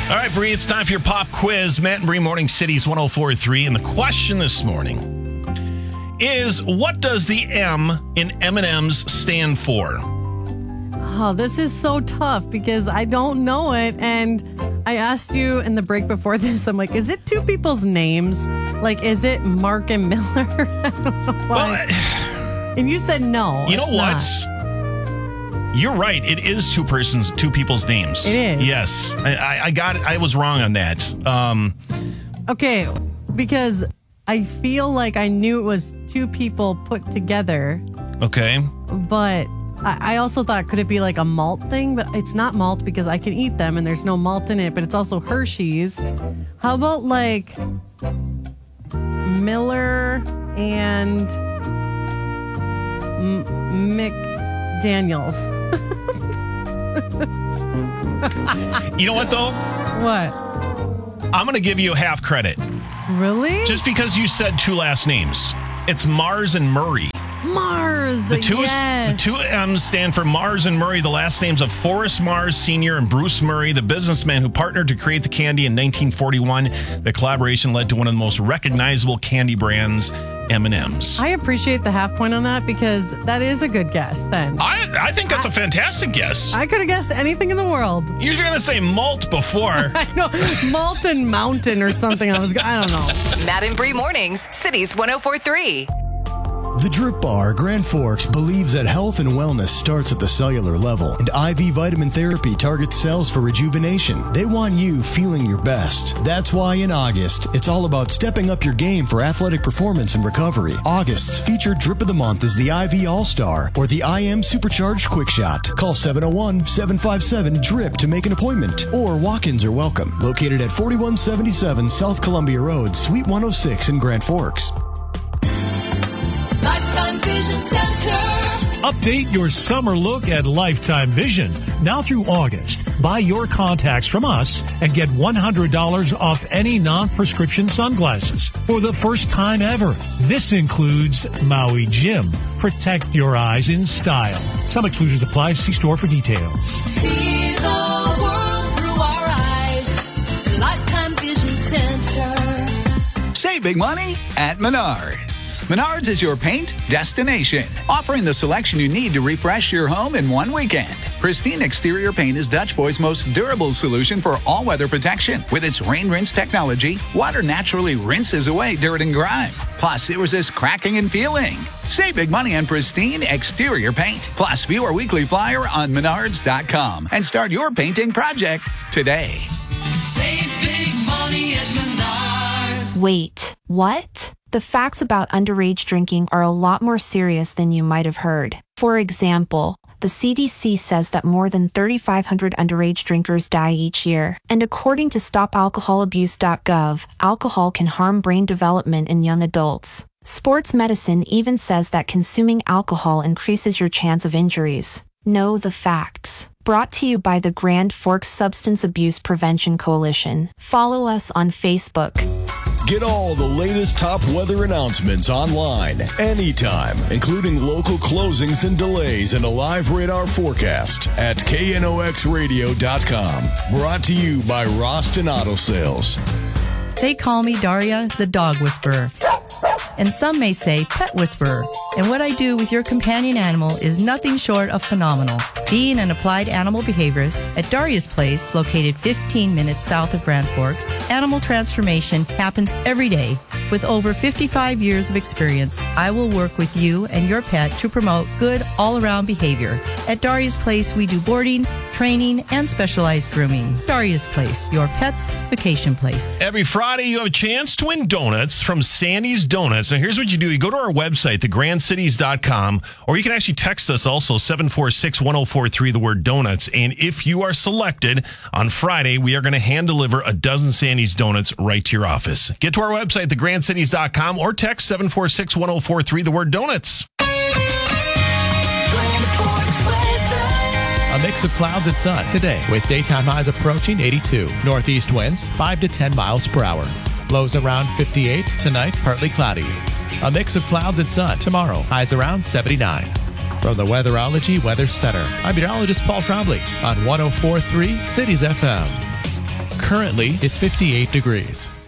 All right, Bree, it's time for your pop quiz. Matt and Bree, Morning Cities 104.3. And the question this morning is, what does the M in M&M's stand for? Oh, this is so tough because I don't know it. And I asked you in the break before this, I'm like, is it two people's names? Like, is it Mark and Miller? I don't know why. Well, and you said no. You know what? You're right. It is two people's names. It is. Yes. I got it. I was wrong on that. Okay, because I feel like I knew it was two people put together. Okay. But I also thought, could it be like a malt thing? But it's not malt because I can eat them and there's no malt in it, but it's also Hershey's. How about like Miller and McDaniels? You know what, though? What? I'm going to give you half credit. Really? Just because you said two last names. It's Mars and Murray. Mars. The two M's stand for Mars and Murray, the last names of Forrest Mars Sr. and Bruce Murray, the businessman who partnered to create the candy in 1941. The collaboration led to one of the most recognizable candy brands, M&M's. I appreciate the half point on that because that is a good guess then. I think that's a fantastic guess. I could have guessed anything in the world. You're going to say malt before. I know. Malton Mountain or something. I don't know. Matt and Bree Mornings, Cities 104.3. The Drip Bar Grand Forks believes that health and wellness starts at the cellular level, and IV vitamin therapy targets cells for rejuvenation. They want you feeling your best. That's why in August, it's all about stepping up your game for athletic performance and recovery. August's featured Drip of the Month is the IV All-Star or the IM Supercharged Quick Shot. Call 701-757-DRIP to make an appointment, or walk-ins are welcome. Located at 4177 South Columbia Road, Suite 106 in Grand Forks. Lifetime Vision Center. Update your summer look at Lifetime Vision. Now through August, buy your contacts from us and get $100 off any non-prescription sunglasses for the first time ever. This includes Maui Jim. Protect your eyes in style. Some exclusions apply. See store for details. See the world through our eyes. Lifetime Vision Center. Save big money at Menards. Menards is your paint destination, offering the selection you need to refresh your home in one weekend. Pristine Exterior Paint is Dutch Boy's most durable solution for all-weather protection. With its rain rinse technology, water naturally rinses away dirt and grime. Plus, it resists cracking and peeling. Save big money on Pristine Exterior Paint. Plus, view our weekly flyer on Menards.com and start your painting project today. Save big money at Menards. Wait, what? The facts about underage drinking are a lot more serious than you might have heard. For example, the CDC says that more than 3,500 underage drinkers die each year. And according to StopAlcoholAbuse.gov, alcohol can harm brain development in young adults. Sports medicine even says that consuming alcohol increases your chance of injuries. Know the facts. Brought to you by the Grand Forks Substance Abuse Prevention Coalition. Follow us on Facebook. Get all the latest top weather announcements online, anytime, including local closings and delays and a live radar forecast at knoxradio.com. Brought to you by Roston Auto Sales. They call me Daria, the dog whisperer. And some may say pet whisperer. And what I do with your companion animal is nothing short of phenomenal. Being an applied animal behaviorist at Daria's Place, located 15 minutes south of Grand Forks, animal transformation happens every day. With over 55 years of experience, I will work with you and your pet to promote good all-around behavior. At Daria's Place, we do boarding, training, and specialized grooming. Daria's Place, your pet's vacation place. Every Friday, you have a chance to win donuts from Sandy's Donuts. And here's what you do. You go to our website, thegrandcities.com, or you can actually text us also, 746-1043, the word donuts. And if you are selected on Friday, we are going to hand deliver a dozen Sandy's Donuts right to your office. Get to our website, thegrandcities.com, or text 746-1043, the word donuts. A mix of clouds and sun today with daytime highs approaching 82. Northeast winds 5 to 10 miles per hour. Lows around 58. Tonight, partly cloudy. A mix of clouds and sun tomorrow. Highs around 79. From the Weatherology Weather Center, I'm meteorologist Paul Trombley on 104.3 Cities FM. Currently, it's 58 degrees.